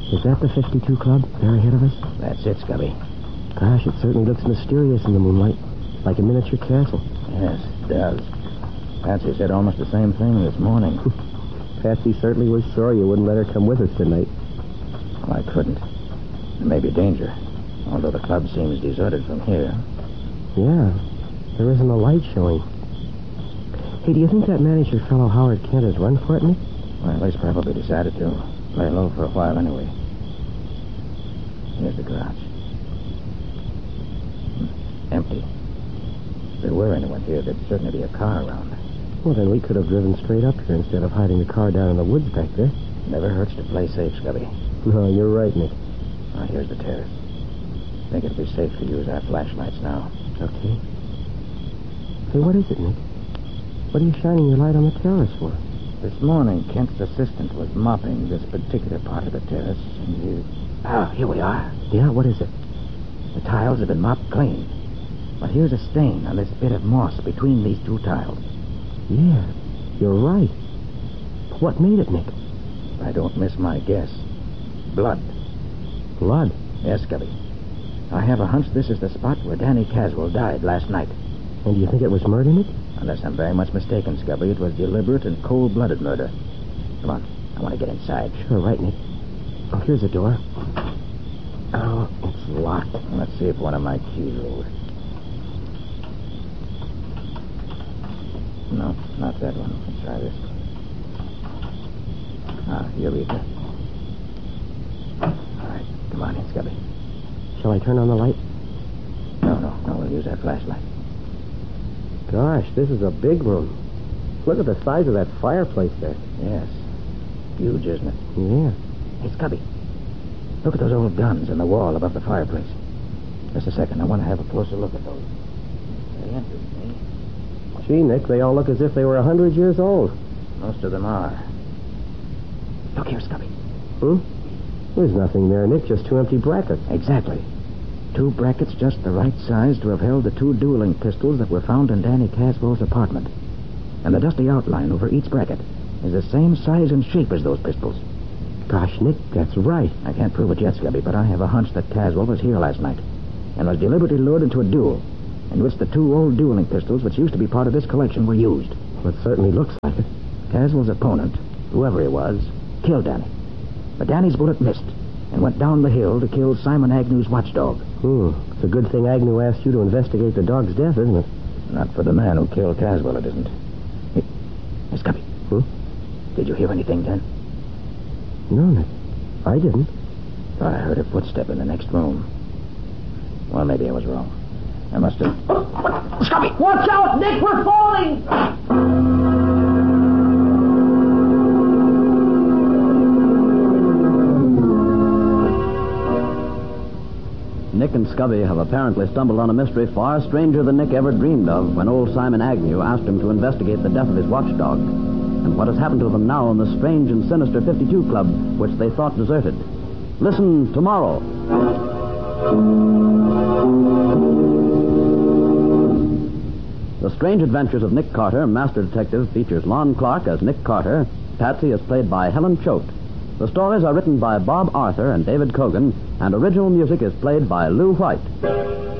Is that the 52 Club there ahead of us? That's it, Scubby. Gosh, it certainly looks mysterious in the moonlight. Like a miniature castle. Yes, it does. Patsy said almost the same thing this morning. Patsy certainly was sorry you wouldn't let her come with us tonight. Well, I couldn't. There may be danger, although the club seems deserted from here. Yeah, there isn't a light showing. Hey, do you think that manager fellow Howard Kent has run for it, Nick? Well, he's probably decided to lay low for a while anyway. Here's the garage. Empty. If there were anyone here, there'd certainly be a car around. Well, then we could have driven straight up here instead of hiding the car down in the woods back there. Never hurts to play safe, Scubby. No, you're right, Nick. Now, here's the terrace. I think it'd be safe to use our flashlights now. Okay. Hey, what is it, Nick? What are you shining your light on the terrace for? This morning, Kent's assistant was mopping this particular part of the terrace, and he... Ah, here we are. Yeah, what is it? The tiles have been mopped clean. But here's a stain on this bit of moss between these two tiles. Yeah, you're right. What made it, Nick? I don't miss my guess. Blood. Blood? Yes, Scubby. I have a hunch this is the spot where Danny Caswell died last night. And do you think it was murder, Nick? Unless I'm very much mistaken, Scubby, it was deliberate and cold-blooded murder. Come on, I want to get inside. Sure, right, Nick. Oh, here's the door. Oh, it's locked. Let's see if one of my keys will work. No, not that one. Let's try this. Ah, here we go. All right, come on in, Scubby. Shall I turn on the light? No, we'll use our flashlight. Gosh, this is a big room. Look at the size of that fireplace there. Yes. Huge, isn't it? Yeah. Hey, Scubby, look at those old guns in the wall above the fireplace. Just a second. I want to have a closer look at those. They interested me. Gee, Nick, they all look as if they were 100 years old. Most of them are. Look here, Scubby. There's nothing there, Nick, just two empty brackets. Exactly. Two brackets just the right size to have held the two dueling pistols that were found in Danny Caswell's apartment. And the dusty outline over each bracket is the same size and shape as those pistols. Gosh, Nick, that's right. I can't prove it yet, Scubby, but I have a hunch that Caswell was here last night and was deliberately lured into a duel in which the two old dueling pistols, which used to be part of this collection, were used. Well, it certainly looks like it. Caswell's opponent, whoever he was, killed Danny. But Danny's bullet missed and went down the hill to kill Simon Agnew's watchdog. It's a good thing Agnew asked you to investigate the dog's death, isn't it? Not for the man who killed Caswell, it isn't. Hey, Scubby. Did you hear anything then? No, Nick. I didn't. Thought I heard a footstep in the next room. Well, maybe I was wrong. I must have... Scubby! Watch out, Nick! We're falling! Nick and Scubby have apparently stumbled on a mystery far stranger than Nick ever dreamed of when old Simon Agnew asked him to investigate the death of his watchdog. And what has happened to them now in the strange and sinister 52 Club, which they thought deserted. Listen tomorrow. The Strange Adventures of Nick Carter, Master Detective, features Lon Clark as Nick Carter. Patsy is played by Helen Choate. The stories are written by Bob Arthur and David Cogan, and original music is played by Lou White.